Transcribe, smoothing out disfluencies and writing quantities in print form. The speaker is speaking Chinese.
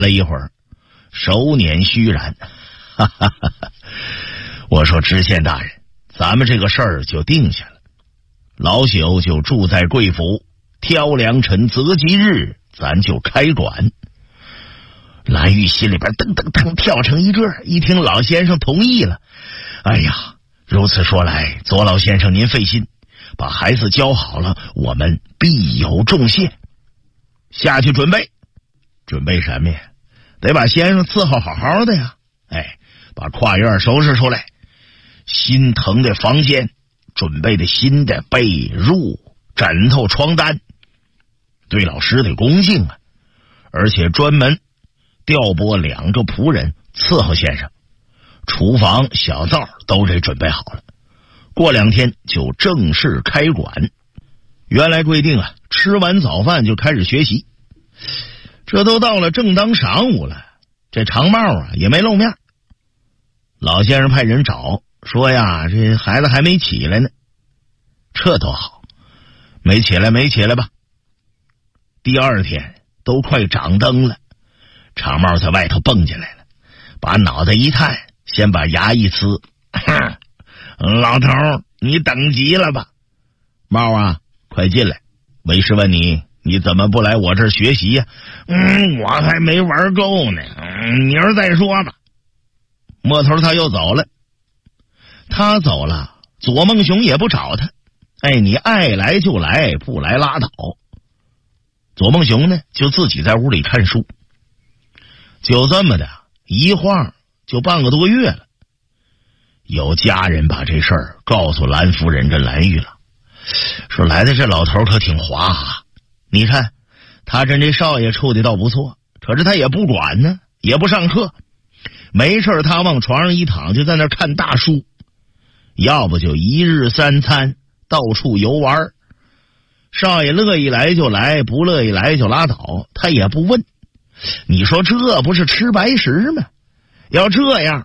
了一会儿，手捻虚髯，哈哈哈哈。我说知县大人，咱们这个事儿就定下了，老朽就住在贵府，挑良辰择吉日，咱就开馆。蓝玉心里边噔噔噔跳成一个，一听老先生同意了，哎呀，如此说来，左老先生您费心，把孩子教好了，我们必有重谢。下去准备什么呀？得把先生伺候好好的呀。哎，把跨院收拾出来，新腾的房间，准备的新的被褥、枕头、床单，对老师得恭敬啊，而且专门调拨2个仆人伺候先生。厨房小灶都得准备好了，过2天就正式开馆。原来规定啊，吃完早饭就开始学习。这都到了正当晌午了，这长帽啊也没露面。老先生派人找，说呀，这孩子还没起来呢。这多好，没起来吧。第2天都快掌灯了，长帽在外头蹦进来了，把脑袋一探，先把牙一呲，老头你等急了吧？帽啊，快进来，为师问你怎么不来我这儿学习呀？我还没玩够呢，明儿再说吧。摸头他又走了。他走了，左梦熊也不找他。哎，你爱来就来，不来拉倒。左梦熊呢，就自己在屋里看书。就这么的，一晃就半个多月了。有家人把这事儿告诉蓝夫人跟蓝玉了，说来的这老头可挺滑啊。你看他跟这少爷处的倒不错，可是他也不管呢，也不上课，没事他往床上一躺，就在那看大书，要不就1日3餐到处游玩。少爷乐意来就来，不乐意来就拉倒，他也不问。你说这不是吃白食吗？要这样，